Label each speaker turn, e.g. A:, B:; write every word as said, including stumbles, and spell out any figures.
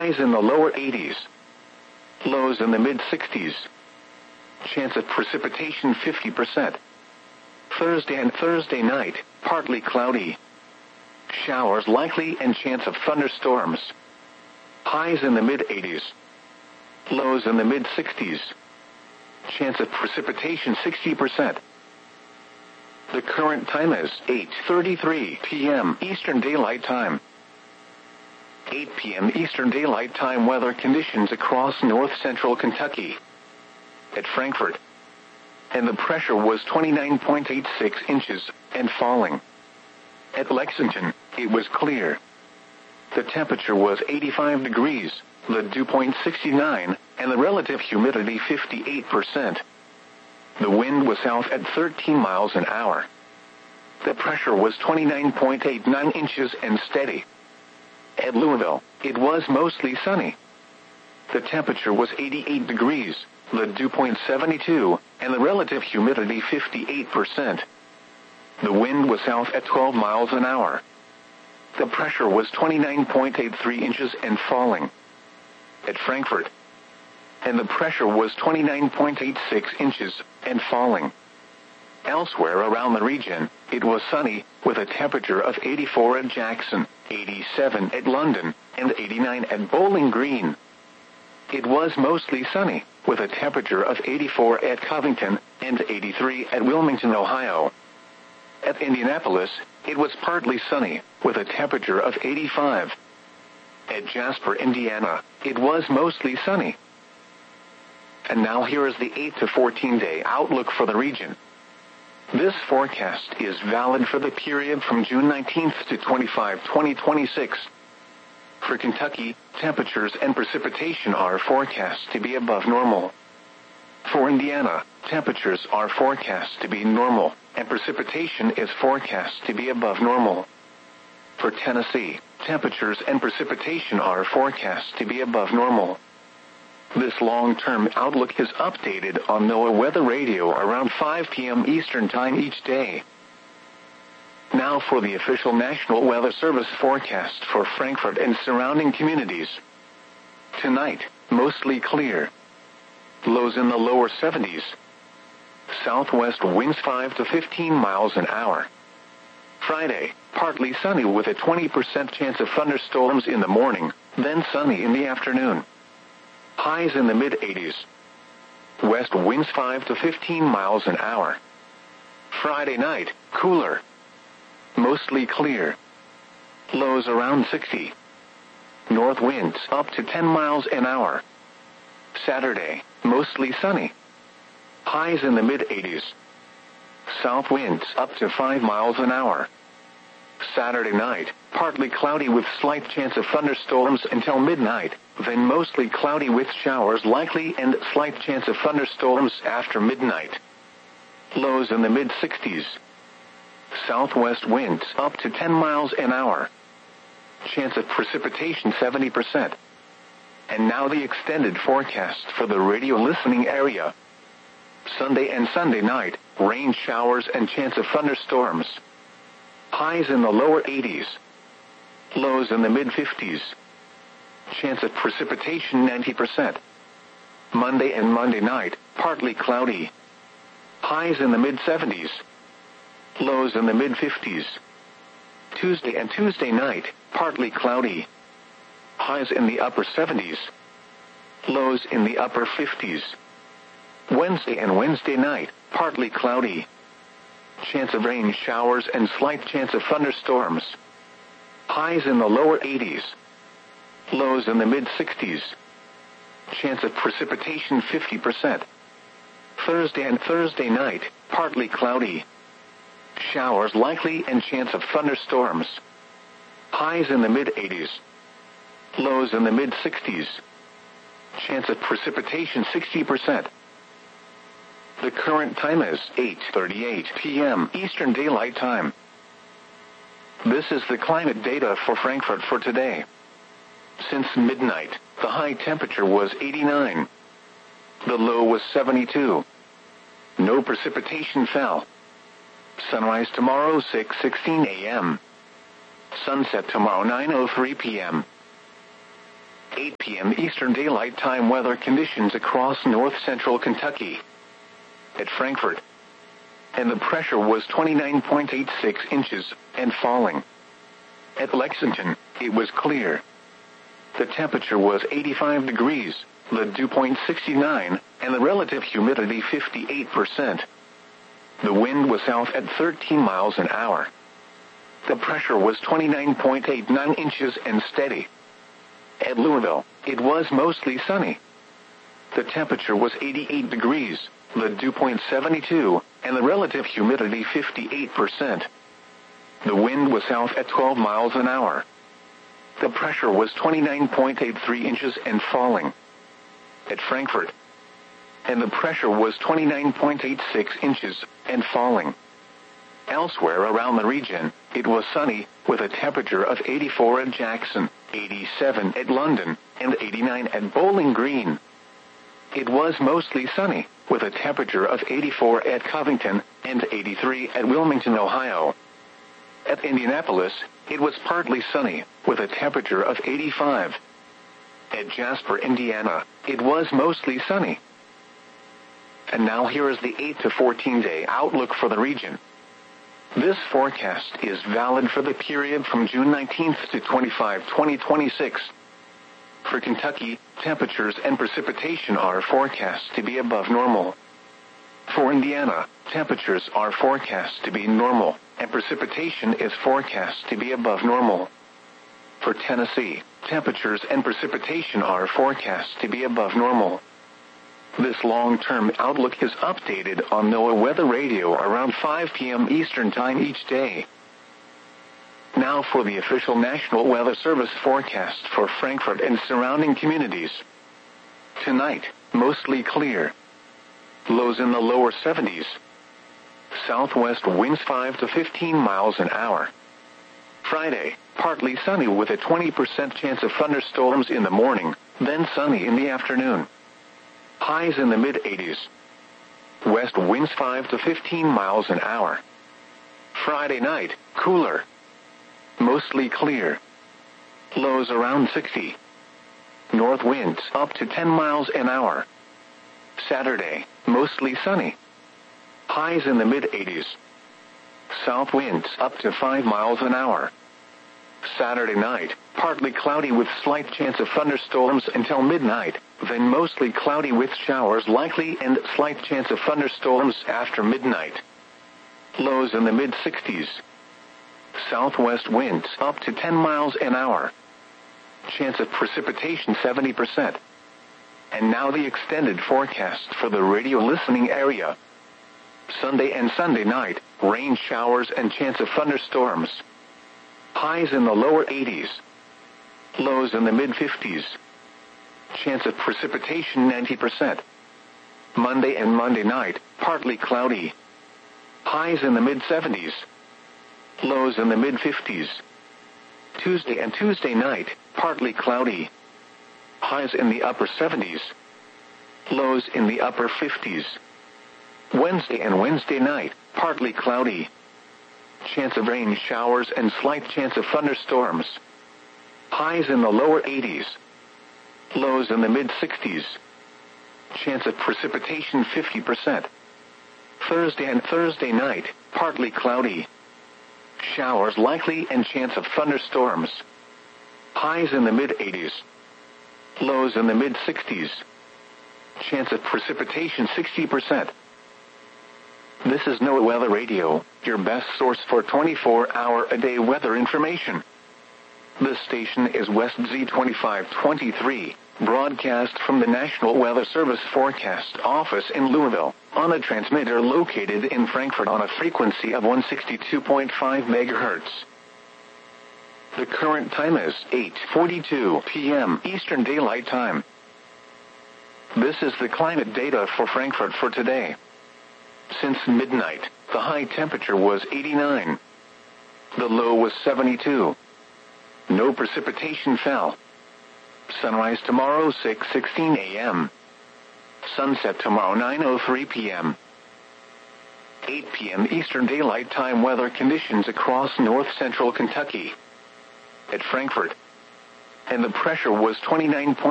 A: Highs in the lower eighties. Lows in the mid-sixties. Chance of precipitation fifty percent. Thursday and Thursday night, partly cloudy. Showers likely and chance of thunderstorms. Highs in the mid-eighties. Lows in the mid-sixties. Chance of precipitation sixty percent. The current time is eight thirty-three p m Eastern Daylight Time. eight p m Eastern Daylight Time weather conditions across north-central Kentucky. At Frankfort. And the pressure was twenty-nine point eight six inches, and falling. At Lexington, it was clear. The temperature was eighty-five degrees, the dew point sixty-nine, and the relative humidity fifty-eight percent. The wind was south at thirteen miles an hour. The pressure was twenty-nine point eight nine inches and steady. At Louisville, it was mostly sunny. The temperature was eighty-eight degrees, the dew point seventy-two, and the relative humidity fifty-eight percent. The wind was south at twelve miles an hour. The pressure was twenty-nine point eight three inches and falling. At Frankfort. And the pressure was twenty-nine point eight six inches, and falling. Elsewhere around the region, it was sunny, with a temperature of eighty-four at Jackson, eighty-seven at London, and eighty-nine at Bowling Green. It was mostly sunny, with a temperature of eighty-four at Covington, and eighty-three at Wilmington, Ohio. At Indianapolis, it was partly sunny, with a temperature of eighty-five. At Jasper, Indiana, it was mostly sunny. And now here is the eight to fourteen day outlook for the region. This forecast is valid for the period from June nineteenth to twenty-fifth, twenty twenty-six. For Kentucky, temperatures and precipitation are forecast to be above normal. For Indiana, temperatures are forecast to be normal, and precipitation is forecast to be above normal. For Tennessee, temperatures and precipitation are forecast to be above normal. This long-term outlook is updated on NOAA Weather Radio around five p m Eastern Time each day. Now for the official National Weather Service forecast for Frankfort and surrounding communities. Tonight, mostly clear. Lows in the lower seventies. Southwest winds five to fifteen miles an hour. Friday, partly sunny with a twenty percent chance of thunderstorms in the morning, then sunny in the afternoon. Highs in the mid-eighties. West winds five to fifteen miles an hour. Friday night, cooler. Mostly clear. Lows around sixty. North winds up to ten miles an hour. Saturday, mostly sunny. Highs in the mid-eighties. South winds up to five miles an hour. Saturday night, partly cloudy with slight chance of thunderstorms until midnight, then mostly cloudy with showers likely and slight chance of thunderstorms after midnight. Lows in the mid-sixties. Southwest winds up to ten miles an hour. Chance of precipitation seventy percent. And now the extended forecast for the radio listening area. Sunday and Sunday night, rain showers and chance of thunderstorms. Highs in the lower eighties. Lows in the mid-fifties. Chance of precipitation ninety percent. Monday and Monday night, partly cloudy. Highs in the mid-seventies. Lows in the mid-fifties. Tuesday and Tuesday night, partly cloudy. Highs in the upper seventies. Lows in the upper fifties. Wednesday and Wednesday night, partly cloudy. Chance of rain showers and slight chance of thunderstorms. Highs in the lower eighties. Lows in the mid-sixties. Chance of precipitation fifty percent. Thursday and Thursday night, partly cloudy. Showers likely and chance of thunderstorms. Highs in the mid-eighties. Lows in the mid-sixties. Chance of precipitation sixty percent. The current time is eight thirty-eight p m Eastern Daylight Time. This is the climate data for Frankfort for today. Since midnight, the high temperature was eighty-nine. The low was seventy-two. No precipitation fell. Sunrise tomorrow six sixteen a m Sunset tomorrow nine oh three p m eight p.m. Eastern Daylight Time weather conditions across north-central Kentucky. At Frankfort, and the pressure was twenty-nine point eight six inches, and falling. At Lexington, it was clear. The temperature was eighty-five degrees, the dew point sixty-nine, and the relative humidity fifty-eight percent. The wind was south at thirteen miles an hour. The pressure was twenty-nine point eight nine inches and steady. At Louisville, it was mostly sunny. The temperature was eighty-eight degrees, the dew point seventy-two, and the relative humidity fifty-eight percent. The wind was south at twelve miles an hour. The pressure was twenty-nine point eight three inches and falling. At Frankfort, and the pressure was twenty-nine point eight six inches and falling. Elsewhere around the region, it was sunny, with a temperature of eighty-four at Jackson, eighty-seven at London, and eighty-nine at Bowling Green. It was mostly sunny, with a temperature of eighty-four at Covington, and eighty-three at Wilmington, Ohio. At Indianapolis, it was partly sunny, with a temperature of eighty-five. At Jasper, Indiana, it was mostly sunny. And now here is the eight to fourteen day outlook for the region. This forecast is valid for the period from June nineteenth to twenty-fifth, twenty twenty-six. For Kentucky, temperatures and precipitation are forecast to be above normal. For Indiana, temperatures are forecast to be normal, and precipitation is forecast to be above normal. For Tennessee, temperatures and precipitation are forecast to be above normal. This long-term outlook is updated on NOAA Weather Radio around five p.m. Eastern Time each day. Now for the official National Weather Service forecast for Frankfort and surrounding communities. Tonight, mostly clear. Lows in the lower seventies. Southwest winds five to fifteen miles an hour. Friday, partly sunny with a twenty percent chance of thunderstorms in the morning, then sunny in the afternoon. Highs in the mid-eighties. West winds five to fifteen miles an hour. Friday night, cooler. Mostly clear. Lows around sixty. North winds up to ten miles an hour. Saturday, mostly sunny. Highs in the mid-eighties. South winds up to five miles an hour. Saturday night, partly cloudy with slight chance of thunderstorms until midnight, then mostly cloudy with showers likely and slight chance of thunderstorms after midnight. Lows in the mid-sixties. Southwest winds up to ten miles an hour. Chance of precipitation seventy percent. And now the extended forecast for the radio listening area. Sunday and Sunday night, rain showers and chance of thunderstorms. Highs in the lower eighties. Lows in the mid-fifties. Chance of precipitation ninety percent. Monday and Monday night, partly cloudy. Highs in the mid-seventies. Lows in the mid-fifties. Tuesday and Tuesday night, partly cloudy. Highs in the upper seventies. Lows in the upper fifties. Wednesday and Wednesday night, partly cloudy. Chance of rain showers and slight chance of thunderstorms. Highs in the lower eighties. Lows in the mid-sixties. Chance of precipitation fifty percent. Thursday and Thursday night, partly cloudy. Showers likely and chance of thunderstorms. Highs in the mid-eighties. Lows in the mid-sixties. Chance of precipitation sixty percent. This is NOAA Weather Radio, your best source for twenty-four hour a day weather information. This station is West Z twenty-five twenty-three, broadcast from the National Weather Service Forecast Office in Louisville, on a transmitter located in Frankfort on a frequency of one sixty-two point five megahertz. The current time is eight forty-two p.m. Eastern Daylight Time. This is the climate data for Frankfort for today. Since midnight, the high temperature was eighty-nine. The low was seventy-two. No precipitation fell. Sunrise tomorrow six sixteen a.m. Sunset tomorrow nine oh three p.m. eight p.m. Eastern Daylight Time weather conditions across north-central Kentucky. At Frankfort, and the pressure was twenty-nine point